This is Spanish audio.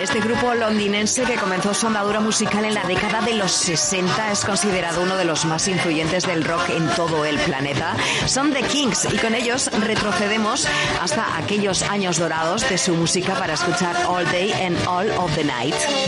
Este grupo londinense que comenzó su andadura musical en la década de los 60 es considerado uno de los más influyentes del rock en todo el planeta. Son The Kinks y con ellos retrocedemos hasta aquellos años dorados de su música para escuchar All Day and All of the Night.